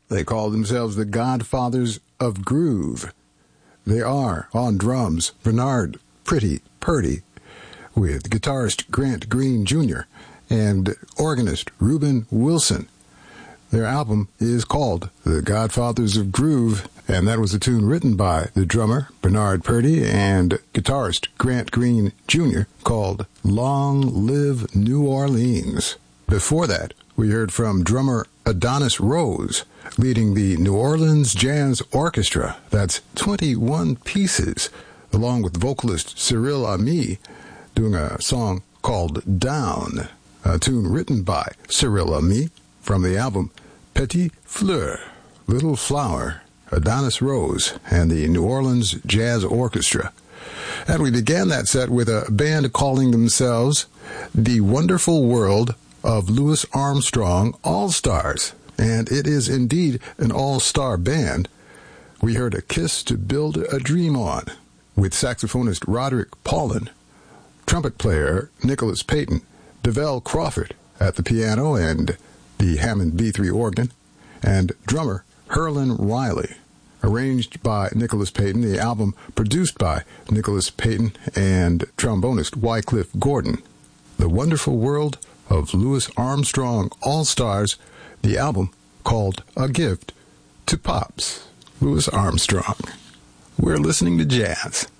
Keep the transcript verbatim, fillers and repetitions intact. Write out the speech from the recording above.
They call themselves the Godfathers of Groove. They are, on drums, Bernard Pretty Purdy, with guitarist Grant Green Junior and organist Reuben Wilson. Their album is called The Godfathers of Groove, and that was a tune written by the drummer Bernard Purdy and guitarist Grant Green Junior called Long Live New Orleans. Before that, we heard from drummer Adonis Rose, leading the New Orleans Jazz Orchestra. That's twenty-one pieces, along with vocalist Cyril Ami, doing a song called Down, a tune written by Cyril Ami from the album Petit Fleur, Little Flower, Adonis Rose, and the New Orleans Jazz Orchestra. And we began that set with a band calling themselves The Wonderful World of Louis Armstrong All-Stars. And it is indeed an all-star band. We heard A Kiss to Build a Dream On, with saxophonist Roderick Paulin, trumpet player Nicholas Payton, DeVell Crawford at the piano and the Hammond B three organ, and drummer Herlin Riley. Arranged by Nicholas Payton, the album produced by Nicholas Payton and trombonist Wycliffe Gordon. The Wonderful World of Louis Armstrong All-Stars, the album called A Gift to Pops, Louis Armstrong. We're listening to jazz.